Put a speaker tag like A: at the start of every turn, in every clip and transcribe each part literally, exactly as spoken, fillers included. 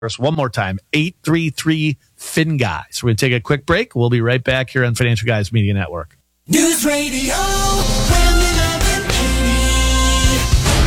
A: One more time, eight three three Fin Guys. We're going to take a quick break. We'll be right back here on Financial Guys Media Network.
B: News Radio eleven eighty.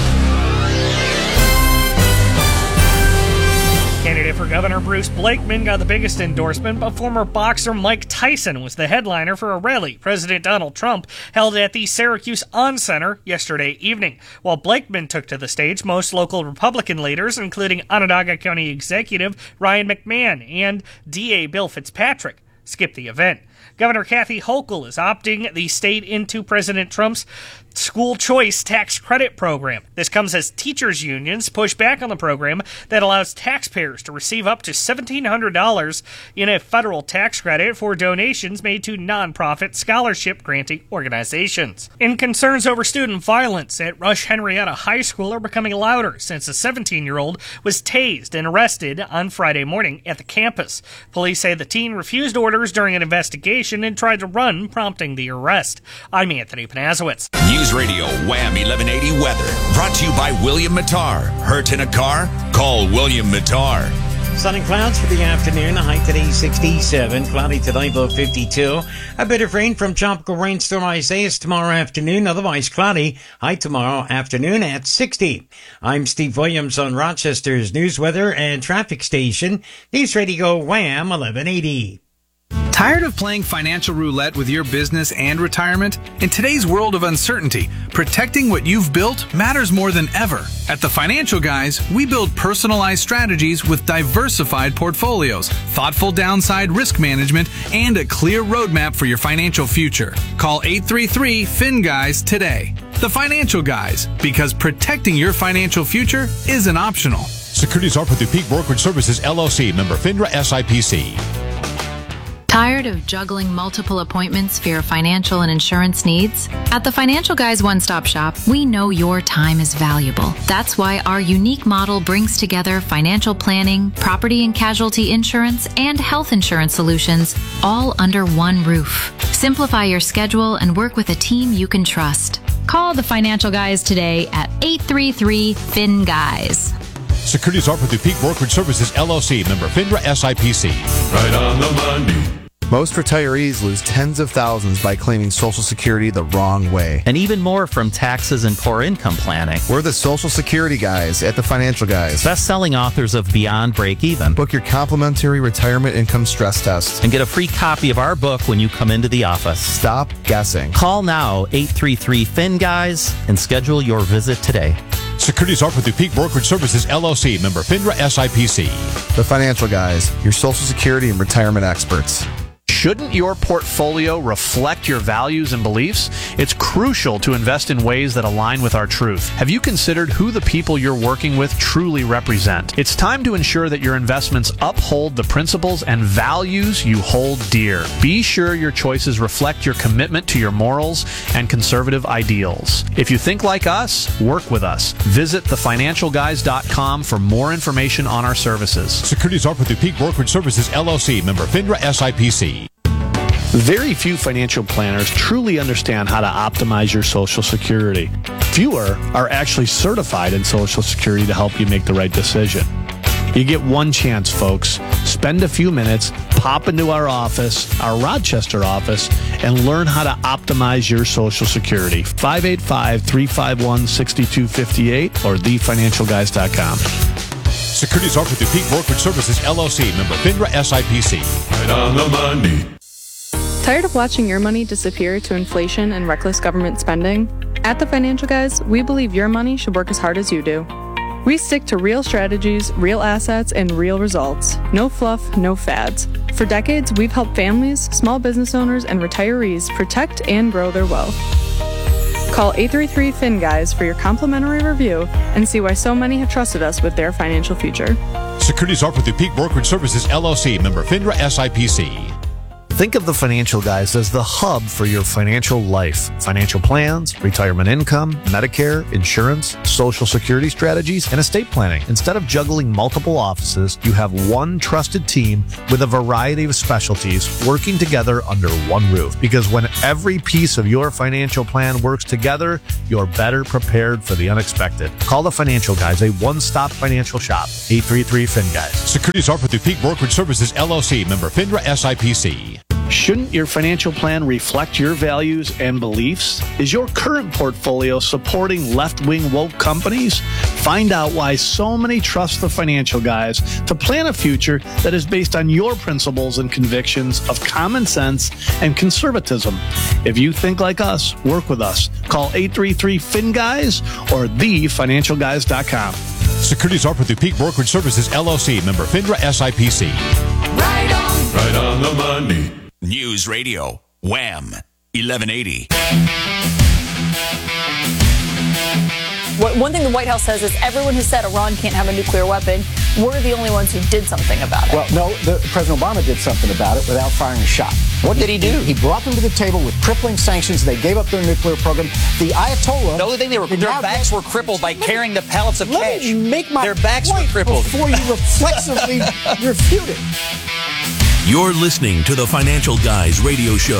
C: Candidate for Governor Bruce Blakeman got the biggest endorsement, but former boxer Mike Tyson was the headliner for a rally President Donald Trump held at the Syracuse On Center yesterday evening. While Blakeman took to the stage, most local Republican leaders, including Onondaga County Executive Ryan McMahon and D A Bill Fitzpatrick, skipped the event. Governor Kathy Hochul is opting the state into President Trump's school choice tax credit program. This comes as teachers' unions push back on the program that allows taxpayers to receive up to seventeen hundred dollars in a federal tax credit for donations made to nonprofit scholarship-granting organizations. And concerns over student violence at Rush Henrietta High School are becoming louder since a seventeen-year-old was tased and arrested on Friday morning at the campus. Police say the teen refused orders during an investigation and tried to run, prompting the arrest. I'm Anthony Panazowitz.
D: News Radio Wham eleven eighty weather, brought to you by William Mattar. Hurt in a car? Call William Mattar.
E: Sun and clouds for the afternoon. The high today sixty-seven. Cloudy tonight, low fifty-two. A bit of rain from Tropical Rainstorm Isaias tomorrow afternoon. Otherwise cloudy. High tomorrow afternoon at sixty. I'm Steve Williams on Rochester's news, weather, and traffic station. News Radio Wham eleven eighty.
F: Tired of playing financial roulette with your business and retirement? In today's world of uncertainty, protecting what you've built matters more than ever. At the Financial Guys, we build personalized strategies with diversified portfolios, thoughtful downside risk management, and a clear roadmap for your financial future. Call eight three three Fin Guys today. The Financial Guys, because protecting your financial future isn't optional.
G: Securities offered through Peak Brokerage Services, L L C, member FINRA S I P C.
H: Tired of juggling multiple appointments for your financial and insurance needs? At the Financial Guys One-Stop Shop, we know your time is valuable. That's why our unique model brings together financial planning, property and casualty insurance, and health insurance solutions all under one roof. Simplify your schedule and work with a team you can trust. Call the Financial Guys today at eight three three Fin Guys.
G: Securities offered through Peak Brokerage Services, L L C, member FINRA S I P C.
I: Right on the money.
J: Most retirees lose tens of thousands by claiming Social Security the wrong way.
K: And even more from taxes and poor income planning.
J: We're the Social Security Guys at the Financial Guys.
K: Best-selling authors of Beyond Break Even.
J: Book your complimentary retirement income stress test.
K: And get a free copy of our book when you come into the office.
J: Stop guessing.
K: Call now, eight three three Fin Guys, and schedule your visit today.
G: Securities offered through Peak Brokerage Services, L L C, member FINRA S I P C.
J: The Financial Guys, your Social Security and retirement experts.
L: Shouldn't your portfolio reflect your values and beliefs? It's crucial to invest in ways that align with our truth. Have you considered who the people you're working with truly represent? It's time to ensure that your investments uphold the principles and values you hold dear. Be sure your choices reflect your commitment to your morals and conservative ideals. If you think like us, work with us. Visit the financial guys dot com for more information on our services.
G: Securities offered through Peak Brokerage Services, L L C, member FINRA S I P C.
L: Very few financial planners truly understand how to optimize your Social Security. Fewer are actually certified in Social Security to help you make the right decision. You get one chance, folks. Spend a few minutes, pop into our office, our Rochester office, and learn how to optimize your Social Security. five eight five, three five one, six two five eight or the financial guys dot com.
G: Securities offered through Peak Brokerage Services, L L C, member FINRA S I P C.
I: Right on the money.
M: Tired of watching your money disappear to inflation and reckless government spending? At the Financial Guys, we believe your money should work as hard as you do. We stick to real strategies, real assets, and real results. No fluff, no fads. For decades, we've helped families, small business owners, and retirees protect and grow their wealth. Call eight three three Fin Guys for your complimentary review and see why so many have trusted us with their financial future.
G: Securities offered through Peak Brokerage Services, L L C, member FINRA S I P C.
A: Think of the Financial Guys as the hub for your financial life. Financial plans, retirement income, Medicare, insurance, Social Security strategies, and estate planning. Instead of juggling multiple offices, you have one trusted team with a variety of specialties working together under one roof. Because when every piece of your financial plan works together, you're better prepared for the unexpected. Call the Financial Guys, a one-stop financial shop. eight three three F I N Guys.
G: Securities offered through Peak Brokerage Services, L L C, member FINRA S I P C.
L: Shouldn't your financial plan reflect your values and beliefs? Is your current portfolio supporting left-wing woke companies? Find out why so many trust the Financial Guys to plan a future that is based on your principles and convictions of common sense and conservatism. If you think like us, work with us. Call eight three three F I N Guys or the financial guys dot com.
G: Securities offered through Peak Brokerage Services, L L C, member FINRA S I P C.
B: Right on.
I: Right on the money.
D: News Radio, Wham, eleven eighty.
N: What, one thing the White House says is everyone who said Iran can't have a nuclear weapon, we're the only ones who did something about it.
O: Well, no, the, President Obama did something about it without firing a shot.
P: What did he do?
O: He, he brought them to the table with crippling sanctions. They gave up their nuclear program. The Ayatollah...
P: The only thing they were, their backs were crippled by carrying the pallets of
O: let
P: cash.
O: Me make my
P: their backs
O: point
P: were crippled.
O: Before you reflexively refute it.
Q: You're listening to the Financial Guys radio show.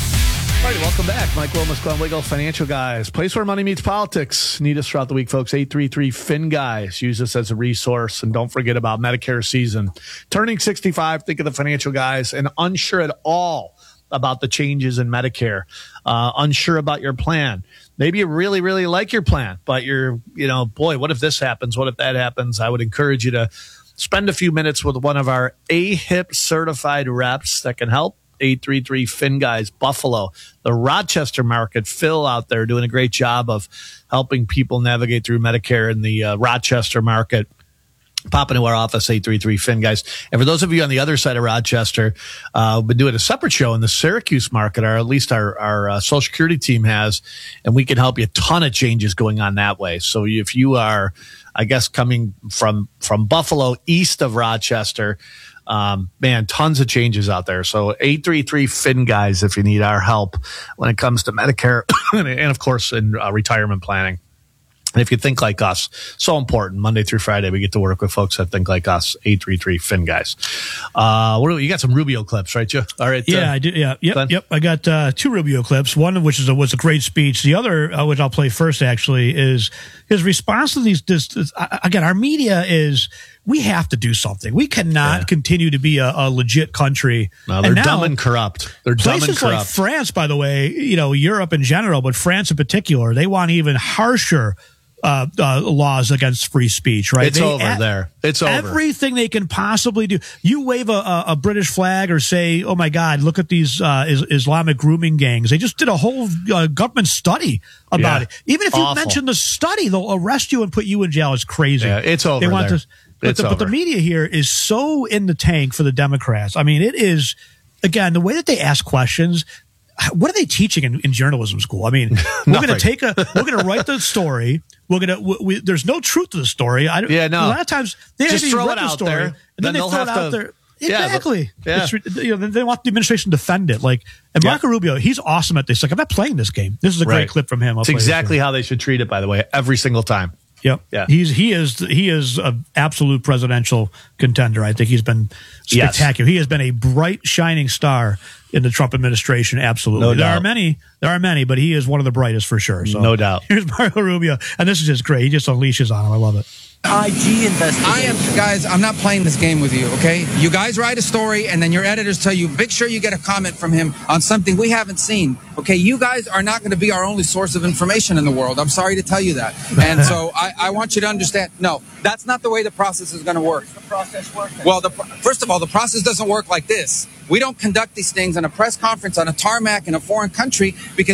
A: All right, welcome back. Mike Wilmus, Glenn Wiggle, Financial Guys. Place where money meets politics. Need us throughout the week, folks. eight three three F I N Guys. Use this as a resource. And don't forget about Medicare season. Turning sixty-five, think of the Financial Guys. And unsure at all about the changes in Medicare. Uh, unsure about your plan. Maybe you really, really like your plan, but you're, you know, boy, what if this happens? What if that happens? I would encourage you to spend a few minutes with one of our A H I P certified reps that can help. eight three three F I N Guys, Buffalo, the Rochester market. Phil out there doing a great job of helping people navigate through Medicare in the uh, Rochester market. Pop into our office, eight three three F I N Guys. And for those of you on the other side of Rochester, uh, we've been doing a separate show in the Syracuse market, or at least our, our uh, Social Security team has, and we can help you. A ton of changes going on that way. So if you are, I guess, coming from, from Buffalo, east of Rochester, Um, man, tons of changes out there. So eight three three F I N Guys if you need our help when it comes to Medicare and, and of course, in uh, retirement planning. And if you think like us, so important. Monday through Friday, we get to work with folks that think like us. eight three three F I N Guys. Uh, what do we, you got some Rubio clips, right, Joe? All right.
R: Yeah,
A: uh,
R: I do. Yeah. Yep.
A: Glenn?
R: Yep. I got uh, two Rubio clips. One of which is a, was a great speech. The other, uh, which I'll play first, actually, is his response to these. This, this, uh, again, our media is. We have to do something. We cannot yeah. continue to be a, a legit country.
A: No, they're
R: and now,
A: dumb and corrupt. They're dumb and corrupt.
R: Places like France, by the way, you know, Europe in general, but France in particular, they want even harsher uh, uh, laws against free speech, right?
A: It's
R: they,
A: over
R: a-
A: there. It's over.
R: Everything they can possibly do. You wave a, a, a British flag or say, oh my God, look at these uh, is, Islamic grooming gangs. They just did a whole uh, government study about
A: yeah.
R: it. Even if you
A: Awful.
R: mention the study, they'll arrest you and put you in jail. It's crazy.
A: Yeah, it's over
R: they want
A: there.
R: To, But the, but the media here is so in the tank for the Democrats. I mean, it is, again, the way that they ask questions. What are they teaching in, in journalism school? I mean, we're going to take a, we're going to write the story. We're going to, we, we, there's no truth to the story. I,
A: yeah, no.
R: A lot of times they
A: just
R: haven't
A: throw
R: read
A: it
R: the
A: out
R: story,
A: there,
R: and then,
A: then
R: they
A: they'll
R: throw it
A: have
R: out
A: to,
R: there.
A: Yeah,
R: exactly.
A: Yeah.
R: It's, you know, they want the administration to defend it. Like, and Marco yeah. Rubio, he's awesome at this. Like, I'm not playing this game. This is a great
A: right.
R: clip from him. I'll
A: it's exactly how they should treat it, by the way, every single time.
R: Yep.
A: Yeah.
R: He's he is he is an absolute presidential contender. I think he's been spectacular. Yes. He has been a bright, shining star in the Trump administration. Absolutely.
A: No
R: there
A: doubt.
R: are many. There are many, but he is one of the brightest for sure. So
A: no doubt.
R: Here's Marco Rubio, and this is just great. He just unleashes on him. I love it.
S: I G investigation. I am, guys, I'm not playing this game with you, okay? You guys write a story, and then your editors tell you, make sure you get a comment from him on something we haven't seen, okay? You guys are not going to be our only source of information in the world. I'm sorry to tell you that. And so I, I want you to understand, no, that's not the way the process is going to work.
T: How does the process work?
S: Well, the, first of all, the process doesn't work like this. We don't conduct these things on a press conference on a tarmac in a foreign country because you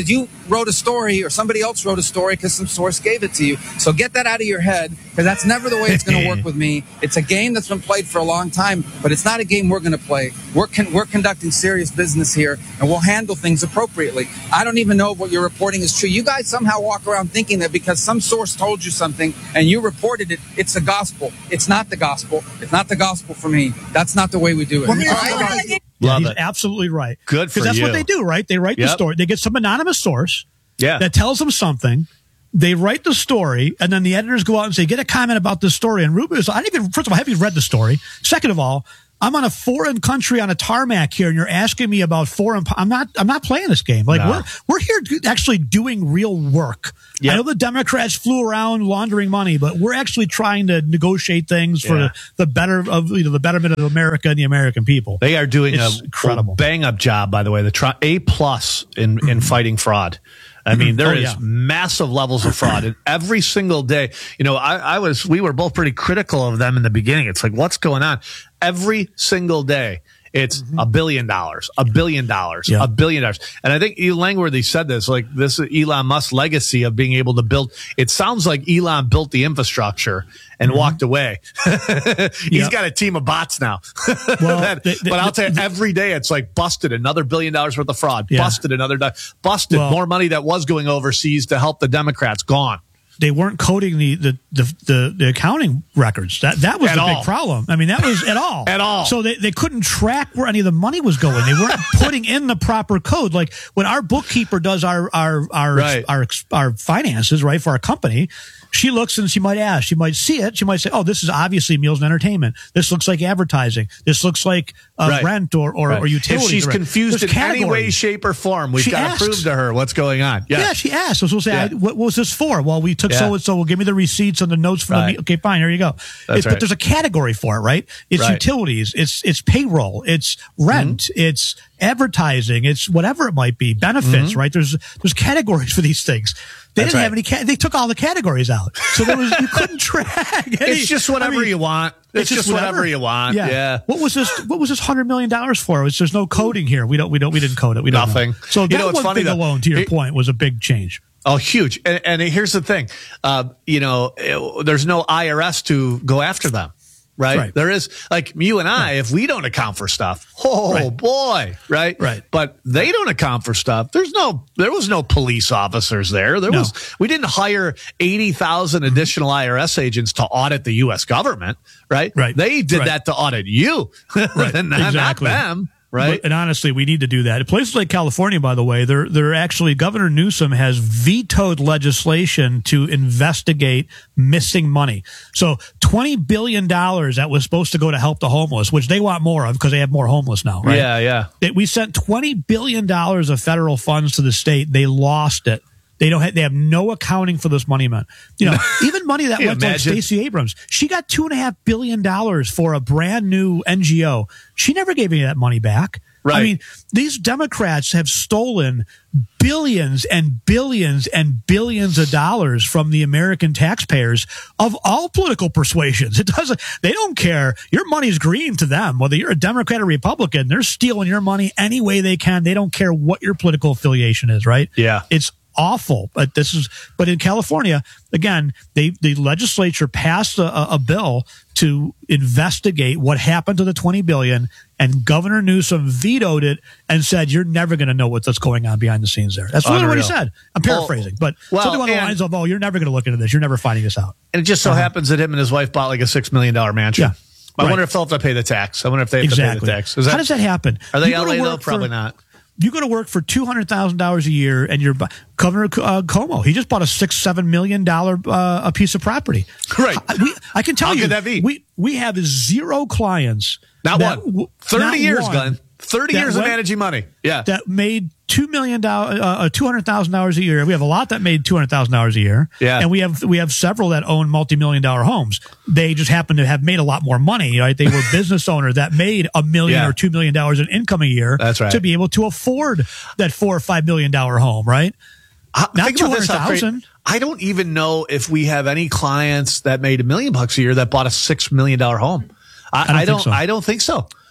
S: wrote a story or somebody else wrote a story because some source gave it to you. So get that out of your head, because that's never the way it's going to work with me. It's a game that's been played for a long time, but it's not a game we're going to play. We're con- we're conducting serious business here, and we'll handle things appropriately. I don't even know if what you're reporting is true. You guys somehow walk around thinking that because some source told you something and you reported it, it's the gospel. It's not the gospel. It's not the gospel for me. That's not the way we do it.
R: Well, yeah,
S: All right?
R: Yeah,
A: Love
R: he's
A: it.
R: absolutely right.
A: Good for
R: Because that's
A: you.
R: what they do, right? They write the
A: Yep.
R: story. They get some anonymous source
A: Yeah.
R: that tells them something. They write the story, and then the editors go out and say, get a comment about this story. And Rubio, I didn't even, first of all, have you read the story? Second of all, I'm on a foreign country on a tarmac here, and you're asking me about foreign. I'm not. I'm not playing this game. Like
A: No.
R: we're we're here to actually doing real work.
A: Yep.
R: I know the Democrats flew around laundering money, but we're actually trying to negotiate things for
A: Yeah.
R: the better of you know the betterment of America and the American people.
A: They are doing
R: It's
A: a
R: incredible.
A: bang up job, by the way. The tri- A plus in in fighting fraud. I mean, there
R: Oh,
A: is
R: yeah.
A: massive levels of fraud, and every single day. You know, I, I was we were both pretty critical of them in the beginning. It's like, what's going on? Every single day, it's a billion dollars, a billion dollars,
R: Yeah.
A: a billion dollars. And I think Elon Langworthy said this, like this is Elon Musk's legacy of being able to build. It sounds like Elon built the infrastructure and walked away. He's
R: Yep.
A: got a team of bots now.
R: Well,
A: That-
R: the- the-
A: but I'll
R: the-
A: tell you, every day it's like busted another billion dollars worth of fraud,
R: Yeah.
A: busted another, di- busted
R: Well-
A: more money that was going overseas to help the Democrats, gone.
R: They weren't coding the, the, the, the, the accounting records. That that was
A: At
R: the
A: all.
R: big problem. I mean, that was at all.
A: At all.
R: So they, they couldn't track where any of the money was going. They weren't putting in the proper code. Like when our bookkeeper does our our our
A: Right.
R: our, our finances, right, for our company, she looks and she might ask, she might see it, she might say, "Oh, this is obviously meals and entertainment. This looks like advertising. This looks like uh,
A: Right.
R: rent or or,
A: Right.
R: or utilities."
A: If she's
R: or-
A: confused
R: There's
A: in any way,
R: categories.
A: shape, or form, we've
R: She
A: got
R: asks.
A: to prove to her what's going on. Yeah.
R: Yeah, she asked. So we'll say,
A: Yeah.
R: I, what, what was this for? Well, we took
A: Yeah.
R: so and so. Well, give me the receipts and the notes from the
A: Right.
R: meet. Okay, fine. Here you go.
A: That's
R: It's-
A: right.
R: But there's a category for it, right? It's
A: Right.
R: utilities. It's it's payroll. It's rent.
A: Mm-hmm.
R: It's advertising. It's whatever it might be. Benefits, right? There's there's categories for these things. They
A: That's
R: didn't
A: right.
R: have any. Ca- they took all the categories out, so there was you couldn't track. Any,
A: It's just whatever
R: I mean,
A: you want. It's, just whatever. you want. Yeah.
R: What was this? What was this hundred million dollars for? It's, there's no coding here. We don't. We don't. We didn't code it. We don't know.
A: Nothing.
R: So
A: You
R: that
A: know what's
R: one
A: funny,
R: thing
A: though?
R: alone, to your
A: Here-
R: point, was a big change.
A: Oh, huge. And, and here's the thing. Uh, you know, it- there's no I R S to go after them. Right?
R: Right.
A: There is, like you and I, if we don't account for stuff, oh
R: Right.
A: boy, right?
R: Right.
A: But they don't account for stuff. There's no, there was no police officers there. There
R: No.
A: was, we didn't hire eighty thousand additional I R S agents to audit the U S government, right?
R: Right.
A: They did
R: Right.
A: that to audit you,
R: Right.
A: not, not
R: Exactly.
A: them, right?
R: But- and honestly, we need to do that. Places like California, by the way, they're they're actually Governor Newsom has vetoed legislation to investigate missing money. So twenty billion dollars that was supposed to go to help the homeless, which they want more of because they have more homeless now, right?
A: Yeah, yeah.
R: They, we sent twenty billion dollars of federal funds to the state. They lost it. They don't have, they have no accounting for this money, man. You know, even money that
A: Can you
R: went to like
A: imagine?
R: Stacey Abrams. She got two and a half billion dollars for a brand new N G O. She never gave any of that money back. I
A: Right.
R: mean, these Democrats have stolen billions and billions and billions of dollars from the American taxpayers of all political persuasions. It doesn't, they don't care. Your money's green to them. Whether you're a Democrat or Republican, they're stealing your money any way they can. They don't care what your political affiliation is, right?
A: Yeah.
R: It's awful. But this is, but in California, again, they, the legislature passed a, a bill to investigate what happened to the twenty billion, and Governor Newsom vetoed it and said, "You're never going to know what's going on behind the scenes there." That's literally what he
A: Unreal.
R: said. I'm paraphrasing, but
A: well,
R: something along the
A: and-
R: lines of, "Oh, you're never going to look into this. You're never finding this out."
A: And it just so
R: Uh-huh.
A: happens that him and his wife bought like a six million dollar mansion.
R: Yeah.
A: I
R: Right.
A: wonder if they'll have to pay the tax. I wonder if they have
R: Exactly.
A: to pay the tax. Is that,
R: How does that happen?
A: Are they
R: You go to
A: L A though?
R: work
A: Probably
R: for-
A: not.
R: You go to work for two hundred thousand dollars a year, and you're bu- Governor uh, Cuomo. He just bought a six, seven million dollar uh, a piece of property.
A: Right.
R: I, we, I can tell
A: How
R: you,
A: could that be?
R: we we have zero clients.
A: Not
R: that
A: one.
R: w-
A: Thirty
R: not
A: years,
R: one
A: Glenn. Thirty
R: that
A: years of
R: went-
A: managing money. Yeah.
R: that made two million dollars, uh, two hundred thousand dollars a year. We have a lot that made two hundred thousand dollars a year.
A: Yeah.
R: and we have we have several that own multi million dollar homes. They just happen to have made a lot more money. Right? They were business owners that made a million
A: Yeah.
R: or two million dollars in income a year.
A: That's right.
R: To be able to afford that four or five million dollar home. Right?
A: How-
R: Not
A: think about this,
R: two hundred
A: how crazy-
R: thousand.
A: I don't even know if we have any clients that made a million bucks a year that bought a six million dollar home. I,
R: I don't
A: I
R: think
A: don't.
R: so.
A: I don't think so.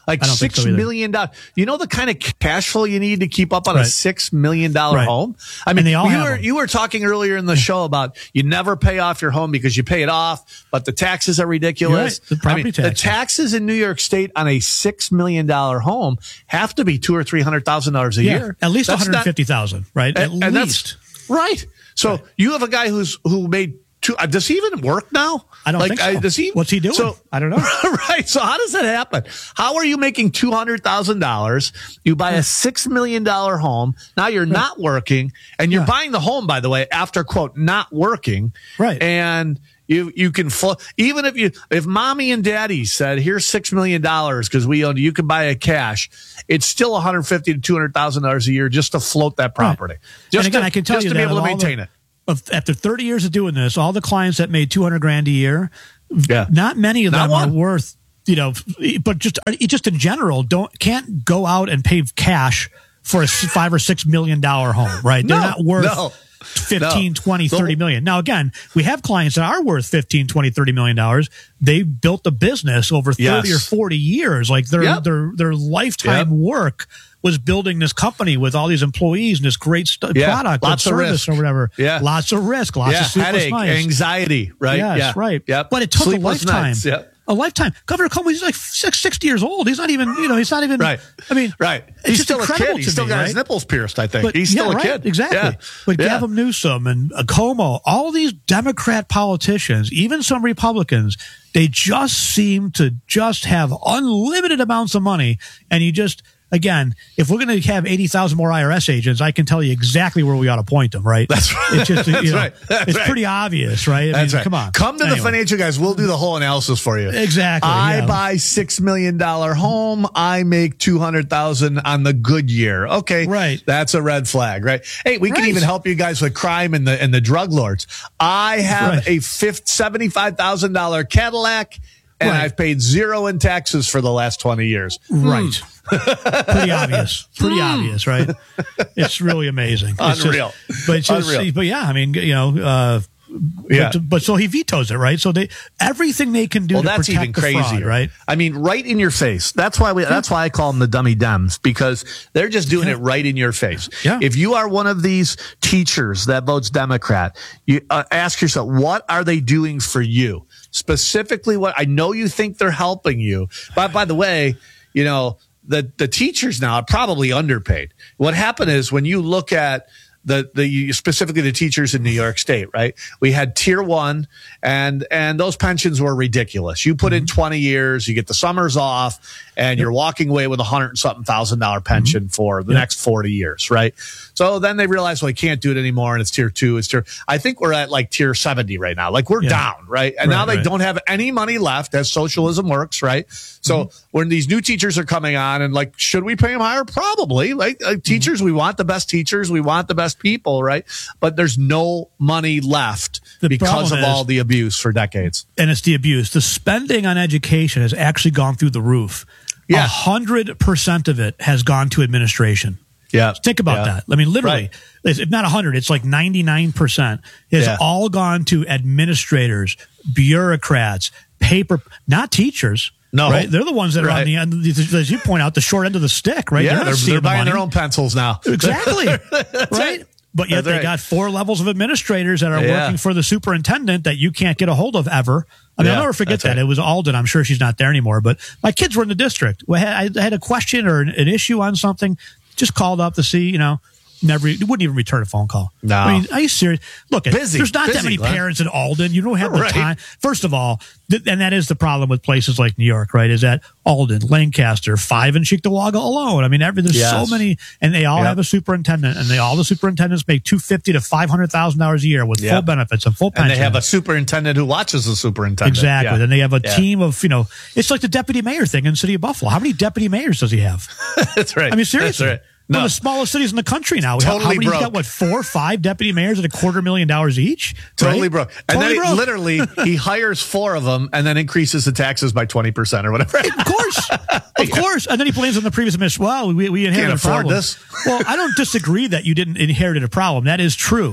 A: Like
R: I don't think
A: six
R: so either.
A: million dollars. You know the kind of cash flow you need to keep up on
R: Right.
A: a six million dollar
R: Right.
A: home. I mean,
R: And they all
A: you
R: have
A: were
R: them.
A: you were talking earlier in the show about you never pay off your home because you pay it off, but the taxes are ridiculous.
R: You're right. The property
A: I mean,
R: taxes.
A: the taxes in New York State on a six million dollar home have to be two or three hundred thousand dollars a
R: Yeah,
A: year.
R: at least one
A: That's
R: hundred
A: not-
R: fifty thousand, right? At
A: and, and
R: least.
A: that's right. So you have a guy who's who made two. Uh, does he even work now?
R: I don't
A: like,
R: think so.
A: uh, does he?
R: What's he doing?
A: So,
R: I don't know.
A: Right. So how does that happen? How are you making two hundred thousand dollars? You buy a six million dollar home. Now you're not working, and you're buying the home, by the way, after quote not working.
R: Right.
A: And you you can flo- even if you if mommy and daddy said here's six million dollars because we own you can buy it cash. It's still one hundred fifty to two hundred thousand dollars a year just to float that property. Just
R: and again,
A: to,
R: I can tell
A: just
R: you
A: to
R: that
A: be able to
R: of all
A: maintain
R: the,
A: it.
R: Of, after thirty years of doing this, all the clients that made two hundred grand a year,
A: Yeah.
R: not many of
A: Not
R: them
A: one.
R: are worth, you know, but just just in general, don't can't go out and pay cash for a five or six million dollar home, right? They're
A: No,
R: not worth
A: no.
R: fifteen,
A: No.
R: twenty,
A: The-
R: thirty million. Now, again, we have clients that are worth fifteen, twenty, thirty million dollars. They built a business over thirty
A: Yes.
R: or forty years. Like their,
A: Yep.
R: their, their lifetime
A: Yep.
R: work was building this company with all these employees and this great st-
A: Yeah.
R: product
A: Lots
R: and
A: of
R: service
A: risk.
R: or whatever.
A: Yeah.
R: Lots of risk, lots
A: yeah,
R: of sleepless
A: headache,
R: nights.
A: anxiety, right?
R: Yes,
A: yeah.
R: right.
A: Yep.
R: But it took
A: Sleepless
R: a lifetime.
A: nights, Yep.
R: A lifetime. Governor Cuomo, he's like six, sixty years old. He's not even, you know, he's not even,
A: Right.
R: I mean,
A: Right.
R: it's
A: He's
R: just
A: still a
R: incredible
A: kid. He's
R: to
A: still
R: me,
A: got
R: right?
A: his nipples pierced, I think.
R: But,
A: He's still
R: yeah,
A: a
R: right,
A: kid.
R: Exactly.
A: Yeah.
R: But
A: Yeah.
R: Gavin Newsom and uh, Cuomo, all these Democrat politicians, even some Republicans, they just seem to just have unlimited amounts of money. And you just, again, if we're going to have eighty thousand more I R S agents, I can tell you exactly where we ought to point them, right?
A: That's right.
R: It's just,
A: That's
R: you know,
A: right. That's
R: it's
A: right.
R: pretty obvious, right? I
A: That's
R: mean,
A: right.
R: come on.
A: Come to
R: Anyway.
A: the financial guys. We'll do the whole analysis for you.
R: Exactly.
A: I
R: yeah.
A: buy six million dollar home. I make two hundred thousand on the good year. Okay,
R: Right.
A: That's a red flag, right? Hey, we can
R: Right.
A: even help you guys with crime and the and the drug lords. I have
R: Right.
A: a fifth seventy five thousand dollar Cadillac, and
R: Right.
A: I've paid zero in taxes for the last twenty years.
R: Right. Pretty obvious. Pretty obvious, right? It's really amazing. It's
A: Unreal.
R: Just, but it's just,
A: Unreal.
R: but yeah, I mean, you know, uh,
A: Yeah.
R: but, but so he vetoes it, right? So they everything they can do
A: Well,
R: to
A: that's
R: protect
A: even
R: the fraud,
A: crazier,
R: right?
A: I mean, right in your face. That's why we. That's why I call them the dummy Dems, because they're just doing
R: Yeah.
A: it right in your face.
R: Yeah.
A: If you are one of these teachers that votes Democrat, you uh, ask yourself, what are they doing for you? Specifically, what I know you think they're helping you, but by the way, you know the the teachers now are probably underpaid. What happened is when you look at the the specifically the teachers in New York State, right? We had tier one, and and those pensions were ridiculous. You put in twenty years, you get the summers off, and you're walking away with a hundred and something thousand dollar pension
R: Mm-hmm.
A: for the
R: Yep.
A: next forty years, right? So then they realized, well, they can't do it anymore, and it's tier two. It's tier. I think we're at like tier seventy right now. Like we're
R: Yeah.
A: down, right? And
R: Right,
A: now they
R: right.
A: don't have any money left, as socialism works, right? So
R: Mm-hmm.
A: when these new teachers are coming on, and like, should we pay them higher? Probably. Like, like teachers, we want the best teachers, we want the best people, right? But there's no money left
R: The
A: because
R: problem
A: of
R: is-
A: all the abuse for decades.
R: And it's the abuse. The spending on education has actually gone through the roof. A
A: Yeah.
R: hundred percent of it has gone to administration.
A: Yeah.
R: Think about
A: Yeah.
R: that. I mean, literally,
A: Right.
R: it's- if not one hundred, it's like ninety-nine percent. It's
A: Yeah.
R: all gone to administrators, bureaucrats, paper, not teachers.
A: No.
R: Right? They're the ones that are
A: Right.
R: on the end, as you point out, the short end of the stick, right?
A: Yeah,
R: not
A: they're,
R: seeing
A: they're
R: the
A: buying
R: money.
A: their own pencils now.
R: Exactly.
A: That's
R: right?
A: it.
R: But yet
A: That's
R: they
A: right.
R: got four levels of administrators that are
A: Yeah.
R: working for the superintendent that you can't get a hold of ever. I mean,
A: Yeah,
R: I'll never forget
A: that's
R: that.
A: right.
R: It was Alden. I'm sure she's not there anymore. But my kids were in the district. I had, I had a question or an, an issue on something. Just called up to see, you know, never wouldn't even return a phone call.
A: No.
R: I mean, are you serious? Look,
A: Busy,
R: there's not that
A: busy,
R: many
A: huh?
R: parents in Alden. You don't have the
A: Right.
R: time. First of all, th- and that is the problem with places like New York, right? Is that Alden, Lancaster, Five, and Cheektowaga alone. I mean, every, there's
A: Yes.
R: so many, and they all
A: Yep.
R: have a superintendent, and they all the superintendents make two fifty to five hundred thousand dollars a year with
A: Yep.
R: full benefits and full
A: And
R: pension.
A: they have a superintendent who watches the superintendent.
R: Exactly.
A: Yeah.
R: Then they have a
A: Yeah.
R: team of, you know, it's like the deputy mayor thing in the city of Buffalo. How many deputy mayors does he have?
A: That's right.
R: I mean, seriously.
A: That's right.
R: One
A: No.
R: of the smallest cities in the country now. How-
A: Totally
R: How many? He's
A: broke.
R: got what, four or five deputy mayors at a quarter million dollars each?
A: Totally
R: right?
A: broke. And
R: Totally
A: then
R: broke.
A: he, literally he hires four of them and then increases the taxes by twenty percent or whatever.
R: Of course. Of course. And then he blames on the previous administration. Well, we, we inherited
A: Can't
R: a
A: afford
R: problem.
A: this.
R: Well, I don't disagree that you didn't inherit a problem. That is true.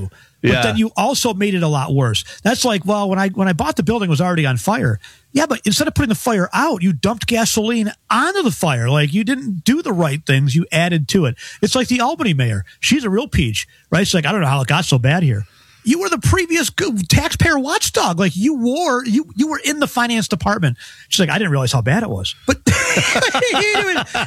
R: but
A: Yeah.
R: then you also made it a lot worse. That's like, well, when I when I bought the building, it was already on fire. Yeah, but instead of putting the fire out, you dumped gasoline onto the fire. Like, you didn't do the right things. You added to it. It's like the Albany mayor. She's a real peach, right? She's like, I don't know how it got so bad here. You were the previous taxpayer watchdog. Like, you wore, you you were in the finance department. She's like, I didn't realize how bad it was. But you, you,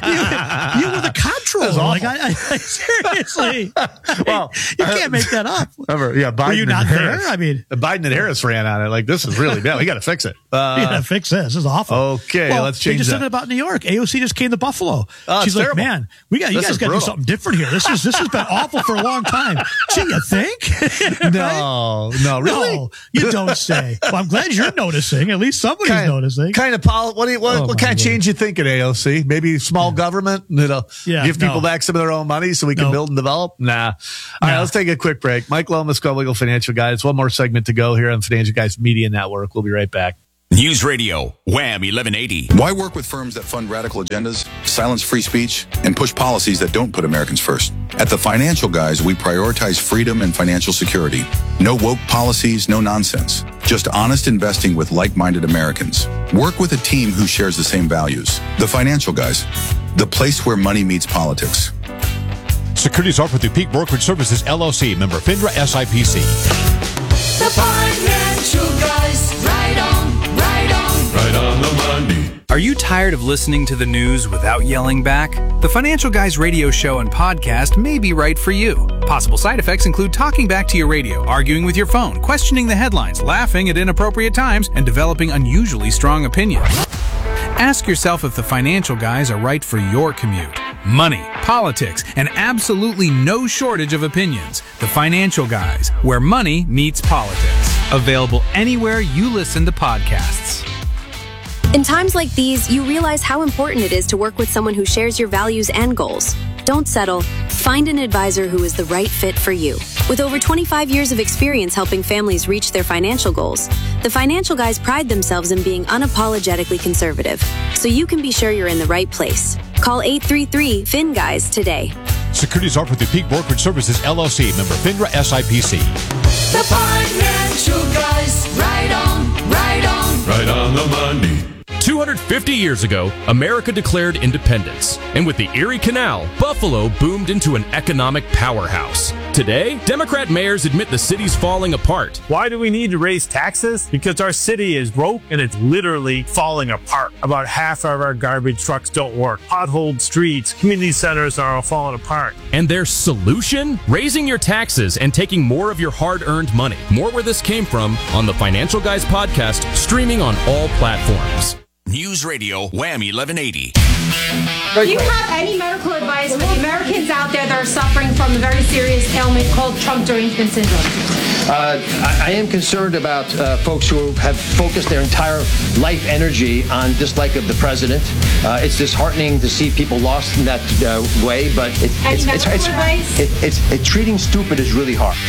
R: you were the comptroller. Like, I, I, seriously.
A: Well,
R: you can't make that up.
A: Remember, yeah, Biden
R: Were you
A: and
R: not
A: Harris.
R: there? I mean,
A: Biden and Harris ran on it. Like, this is really bad. We got to fix it. Uh,
R: we gotta fix this. This is awful.
A: Okay,
R: well,
A: let's
R: they
A: change
R: just
A: that.
R: said it about New York. A O C just came to Buffalo.
A: Oh,
R: She's
A: it's
R: like,
A: terrible.
R: man, we got you
A: This
R: guys
A: is
R: got to do
A: brutal.
R: something different here. This is this has been awful for a long time. Gee, you think?
A: No, no, really?
R: No, you don't say. Well, I'm glad you're noticing. At least somebody's
A: Kind,
R: noticing.
A: kind of pol- what, do you, what,
R: Oh,
A: what
R: my
A: kind of
R: Lord.
A: change you think at A O C? Maybe small government, you know,
R: Yeah,
A: give people
R: no.
A: back some of their own money so we can
R: No.
A: build and develop? Nah. All right,
R: Nah.
A: let's take a quick break. Mike Lomas, Go Legal Financial Guys. One more segment to go here on Financial Guys Media Network. We'll be right back.
D: News Radio, Wham eleven eighty.
T: Why work with firms that fund radical agendas, silence free speech, and push policies that don't put Americans first? At the Financial Guys, we prioritize freedom and financial security. No woke policies, no nonsense. Just honest investing with like-minded Americans. Work with a team who shares the same values. The Financial Guys, the place where money meets politics.
G: Securities offered through Peak Brokerage Services, L L C, member FINRA S I P C.
B: The Financial Guys, right on, right on.
I: Right on the money.
F: Are you tired of listening to the news without yelling back? The Financial Guys radio show and podcast may be right for you. Possible side effects include talking back to your radio, arguing with your phone, questioning the headlines, laughing at inappropriate times, and developing unusually strong opinions. Ask yourself if the Financial Guys are right for your commute. Money, politics, and absolutely no shortage of opinions. The Financial Guys, where money meets politics. Available anywhere you listen to podcasts.
U: In times like these, you realize how important it is to work with someone who shares your values and goals. Don't settle. Find an advisor who is the right fit for you. With over twenty-five years of experience helping families reach their financial goals, the Financial Guys pride themselves in being unapologetically conservative, so you can be sure you're in the right place. Call eight three three, F I N Guys today.
G: Securities offered through Peak Brokerage Services, L L C, member FINRA S I P C.
B: The Financial Guys, right on, right on.
I: Right on the money.
V: two hundred fifty years ago, America declared independence. And with the Erie Canal, Buffalo boomed into an economic powerhouse. Today, Democrat mayors admit the city's falling apart.
W: Why do we need to raise taxes? Because our city is broke and it's literally falling apart. About half of our garbage trucks don't work. Potholed streets, community centers are all falling apart.
V: And their solution? Raising your taxes and taking more of your hard-earned money. More where this came from on the Financial Guys podcast, streaming on all platforms.
D: News Radio, Wham eleven eighty.
X: Do you have any medical advice for the Americans out there that are suffering from a very serious ailment called Trump derangement syndrome?
Y: Uh, I, I am concerned about uh, folks who have focused their entire life energy on dislike of the president. Uh, it's disheartening to see people lost in that uh, way, but it, it's, it's, it's, it's, it, it's, it, treating stupid is really hard.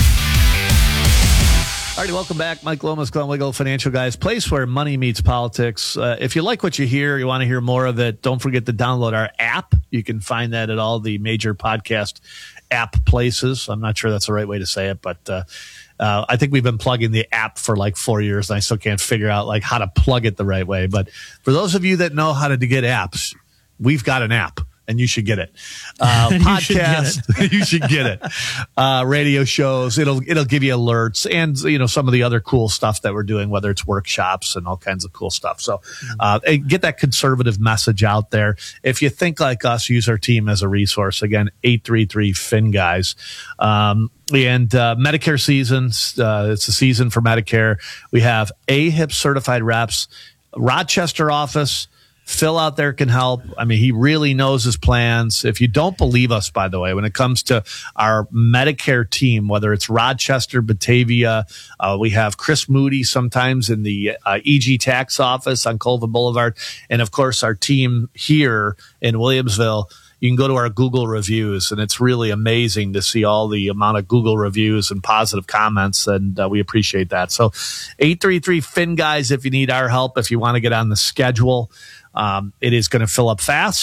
A: All righty, welcome back. Mike Lomas, Glenn Wiggle, Financial Guys, place where money meets politics. Uh, if you like what you hear, you want to hear more of it, don't forget to download our app. You can find that at all the major podcast app places. I'm not sure that's the right way to say it, but uh, uh, I think we've been plugging the app for like four years, and I still can't figure out like how to plug it the right way. But for those of you that know how to get apps, we've got an app. And you should get it. Uh,
R: You should get
A: podcast, you should get it. Uh, radio shows, it'll it'll give you alerts, and you know some of the other cool stuff that we're doing, whether it's workshops and all kinds of cool stuff. So uh, get that conservative message out there. If you think like us, use our team as a resource. Again, eight three three F I N Guys. Um, and uh, Medicare seasons, uh, it's a season for Medicare. We have A H I P certified reps, Rochester office. Phil out there can help. I mean, he really knows his plans. If you don't believe us, by the way, when it comes to our Medicare team, whether it's Rochester, Batavia, uh, we have Chris Moody sometimes in the uh, E G tax office on Colvin Boulevard. And of course, our team here in Williamsville. You can go to our Google reviews, and it's really amazing to see all the amount of Google reviews and positive comments, and uh, we appreciate that. So eight three three F I N Guys if you need our help, if you want to get on the schedule. Um, it is going to fill up fast.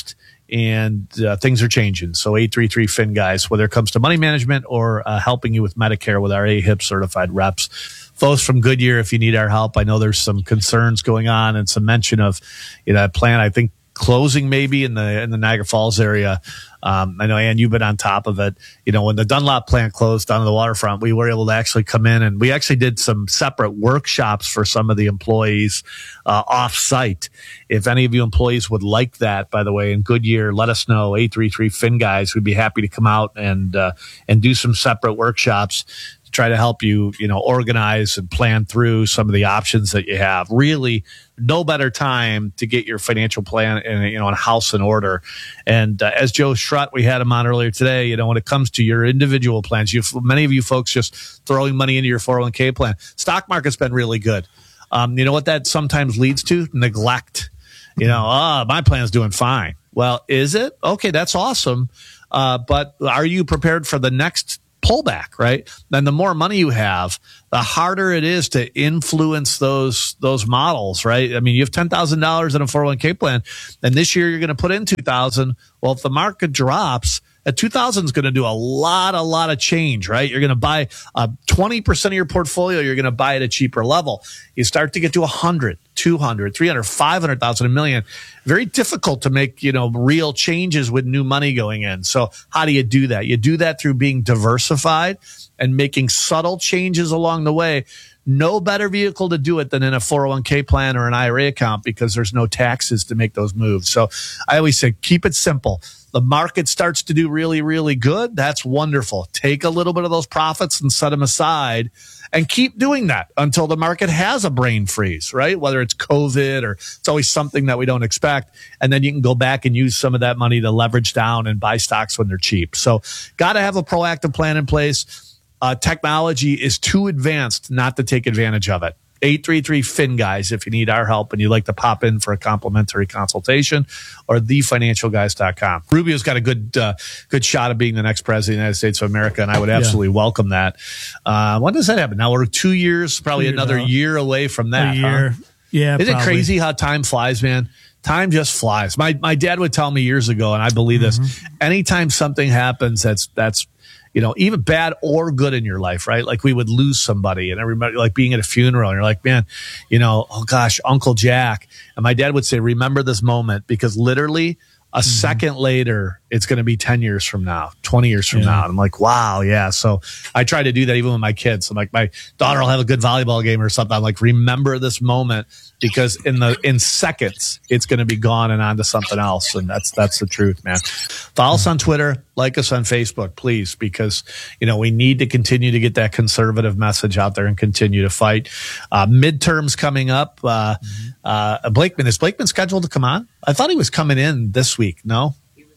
A: and uh, things are changing. So eight three three Fin Guys, whether it comes to money management or uh, helping you with Medicare with our A H I P certified reps. Folks from Goodyear, if you need our help, I know there's some concerns going on and some mention of, you know, a plan, I think, closing maybe in the in the Niagara Falls area. Um, I know, Ann, you've been on top of it. You know, when the Dunlop plant closed down on the waterfront, we were able to actually come in and we actually did some separate workshops for some of the employees uh, off-site. If any of you employees would like that, by the way, in Goodyear, let us know. eight three three Fin Guys. We'd be happy to come out and uh, and do some separate workshops to try to help you, you know, organize and plan through some of the options that you have. Really, no better time to get your financial plan and, you know, a house in order. And uh, as Joe Schrott, we had him on earlier today, you know, when it comes to your individual plans, you many of you folks just throwing money into your four oh one k plan. Stock market's been really good. Um, you know what that sometimes leads to? Neglect. You know, ah, oh, my plan's doing fine. Well, is it? Okay, that's awesome. Uh, but are you prepared for the next pullback, right? Then the more money you have, the harder it is to influence those those models, right? I mean, you have ten thousand dollars in a four oh one k plan, and this year you're going to put in two thousand dollars. Well, if the market drops, that two thousand dollars is going to do a lot, a lot of change, right? You're going to buy uh, twenty percent of your portfolio, you're going to buy at a cheaper level. You start to get to one hundred, two hundred, three hundred, five hundred thousand, a million. Very difficult to make, you know, real changes with new money going in. So how do you do that? You do that through being diversified and making subtle changes along the way. No better vehicle to do it than in a four oh one k plan or an I R A account because there's no taxes to make those moves. So I always say, keep it simple. The market starts to do really, really good. That's wonderful. Take a little bit of those profits and set them aside and keep doing that until the market has a brain freeze, right? Whether it's COVID or it's always something that we don't expect. And then you can go back and use some of that money to leverage down and buy stocks when they're cheap. So got to have a proactive plan in place. Uh, technology is too advanced not to take advantage of it. eight three three Fin Guys if you need our help and you'd like to pop in for a complimentary consultation, or the financial guys dot com. Rubio's got a good uh, good shot of being the next president of the United States of America, and I would absolutely yeah. welcome that. Uh, when does that happen? Now we're two years, probably two years another out. year away from that.
R: A year.
A: Huh?
R: Yeah,
A: Isn't
R: probably.
A: it crazy how time flies, man? Time just flies. My my dad would tell me years ago, and I believe mm-hmm. this, anytime something happens that's that's you know, even bad or good in your life, right? Like we would lose somebody, and everybody, like being at a funeral, and you're like, man, you know, oh gosh, Uncle Jack. And my dad would say, remember this moment, because literally a mm-hmm. second later, it's going to be ten years from now, twenty years from yeah. now. And I'm like, wow, yeah. So I try to do that even with my kids. I'm like, my daughter will have a good volleyball game or something. I'm like, remember this moment, because in the in seconds, it's going to be gone and on to something else. And that's that's the truth, man. Follow us on Twitter, like us on Facebook, please, because, you know, we need to continue to get that conservative message out there and continue to fight. Uh, midterms coming up. Uh, mm-hmm. uh, Blakeman, is Blakeman scheduled to come on? I thought he was coming in this week. No?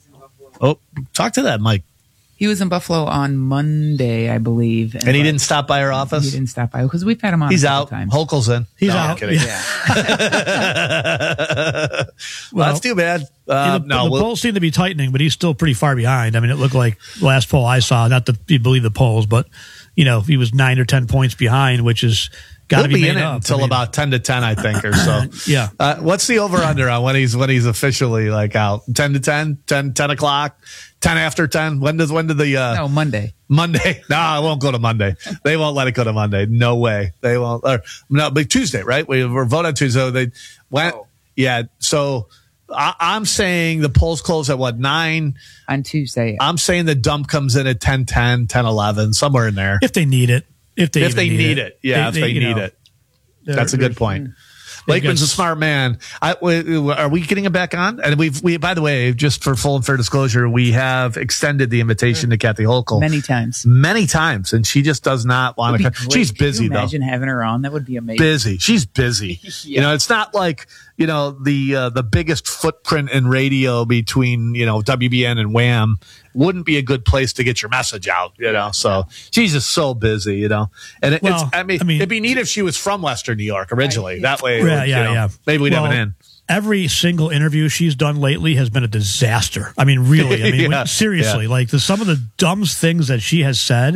A: Oh, talk to that, Mike.
C: He was in Buffalo on Monday, I believe.
A: And, and he didn't stop by our office?
C: He didn't stop by because we've had him on
A: He's
C: a
A: out.
C: times.
A: Hokel's in.
R: He's
A: no,
R: out.
A: I'm kidding.
C: Yeah.
A: Well, that's too bad. Uh,
R: yeah, the
A: no,
R: the
A: we'll,
R: polls seem to be tightening, but he's still pretty far behind. I mean, it looked like the last poll I saw, not that you believe the polls, but, you know, he was nine or ten points behind, which is got to
A: He'll
R: be,
A: be
R: made
A: in it
R: up.
A: until
R: I mean,
A: about ten to ten, I think, or so.
R: Yeah.
A: Uh, what's the over under on when he's when he's officially like out? Ten to ten, ten, ten o'clock, ten after ten. When does when did the uh,
C: no Monday?
A: Monday. No, I won't go to Monday. They won't let it go to Monday. No way. They won't. Or, no, but Tuesday, right? We were voted on Tuesday. They went. Oh. Yeah. So I, I'm saying the polls close at what, nine
C: on Tuesday.
A: I'm saying the dump comes in at ten ten, ten eleven, somewhere in there.
R: If they need it. If they
A: if they
R: need,
A: need
R: it.
A: it. Yeah, they, if they, they need know, it. That's a good point. Blakeman's a smart man. I, are we getting him back on? And we've, we, by the way, just for full and fair disclosure, we have extended the invitation to Kathy Hochul
C: many times,
A: many times, and she just does not want to. Come. She's busy
C: Can you imagine
A: though.
C: Having her on, that would be amazing.
A: Busy. She's busy. Yeah. You know, it's not like, you know, the uh, the biggest footprint in radio between, you know, W B N and Wham wouldn't be a good place to get your message out, you know. So she's just so busy, you know. And it, well, it's, I mean, I mean, it'd be neat if she was from Western New York originally. Right. That way,
R: yeah, would, yeah,
A: you know,
R: yeah.
A: Maybe we'd
R: well,
A: have an in.
R: Every single interview she's done lately has been a disaster. I mean, really. I mean,
A: yeah,
R: when, seriously,
A: yeah.
R: like the, some of the dumbest things that she has said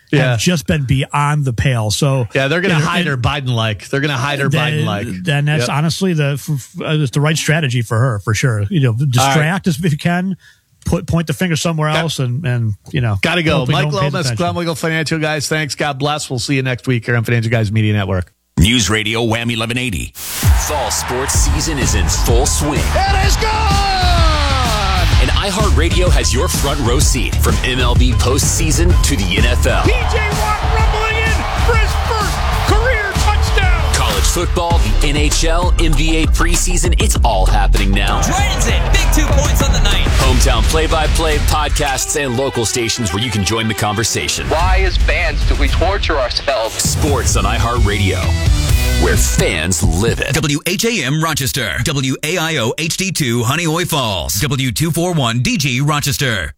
A: Yeah.
R: have just been beyond the pale. So
A: yeah, they're going to
R: and-
A: hide
R: and-
A: her Biden-like. They're going to hide her
R: then,
A: Biden-like.
R: Then that's
A: Yep.
R: honestly the f- f- uh, it's the right strategy for her, for sure. You know, distract as if you can, put point the finger somewhere else, and and you know,
A: Got to go.
R: hopefully
A: Mike
R: no one pays
A: Lomas,
R: attention.
A: Glenn Wiggle, Financial Guys. Thanks. God bless. We'll see you next week here on Financial Guys Media Network.
D: News Radio Wham eleven eighty. Fall sports season is in full swing.
B: It is gone!
E: And iHeartRadio has your front row seat from M L B postseason to the N F L.
B: P J Watt rumbling in for his first career touchdown!
E: College football, the N H L, N B A preseason, it's all happening now.
H: Drayton's in. Big two points on the night.
E: Hometown play-by-play, podcasts, and local stations where you can join the conversation.
J: Why, as fans, do we torture ourselves?
E: Sports on iHeartRadio, where fans live it.
K: W H A M Rochester, W A I O H D two Honeoye Falls, W two forty-one D G Rochester.